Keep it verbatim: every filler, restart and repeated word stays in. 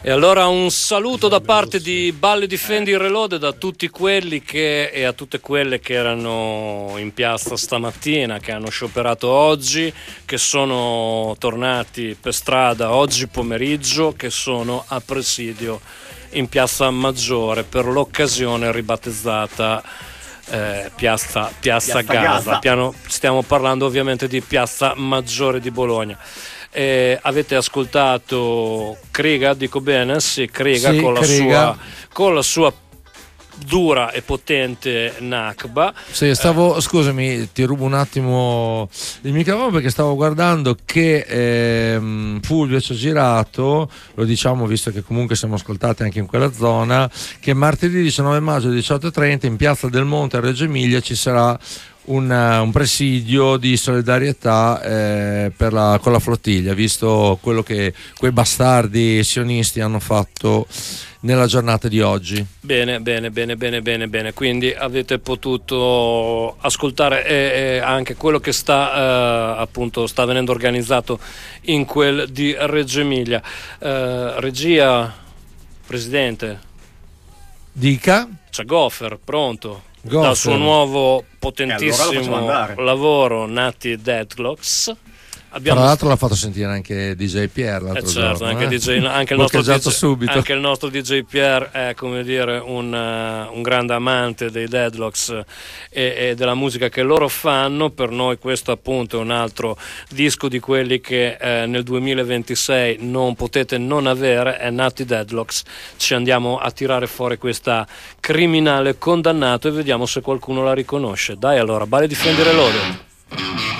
E allora un saluto da parte di Balli Difendi Reloaded a tutti quelli che e a tutte quelle che erano in piazza stamattina, che hanno scioperato oggi, che sono tornati per strada oggi pomeriggio, che sono a presidio in Piazza Maggiore per l'occasione ribattezzata eh, Piazza, Piazza, Piazza Gaza. Gaza. Piano, stiamo parlando ovviamente di Piazza Maggiore di Bologna. Eh, avete ascoltato Kriga, dico bene? Sì, Kriga, sì, con, la sua, con la sua dura e potente Nakba. Sì, stavo, eh. scusami, ti rubo un attimo il microfono perché stavo guardando che ehm, Fulvio ci ha girato, lo diciamo visto che comunque siamo ascoltati anche in quella zona, che martedì diciannove maggio alle diciotto e trenta in Piazza del Monte a Reggio Emilia ci sarà Un, un presidio di solidarietà eh, per la, con la flottiglia, visto quello che quei bastardi sionisti hanno fatto nella giornata di oggi. Bene, bene, bene, bene, bene, bene. Quindi avete potuto ascoltare eh, eh, anche quello che sta eh, appunto sta venendo organizzato in quel di Reggio Emilia. Eh, regia, presidente. Dica. C'è Goffer, pronto. Goffer. Dal suo nuovo potentissimo allora lavoro Nati Deadlocks. Abbiamo... Tra l'altro l'ha fatto sentire anche D J Pierre l'altro eh certo, giorno, anche, eh? D J, anche, il nostro D J, subito. anche il nostro D J Pierre è, come dire, un, uh, un grande amante dei Deadlocks e, e della musica che loro fanno. Per noi questo appunto è un altro disco di quelli che eh, nel duemilaventisei non potete non avere, è Nati Deadlocks. Ci andiamo a tirare fuori questa criminale condannato e vediamo se qualcuno la riconosce. Dai allora, Balli Difendi Reloaded.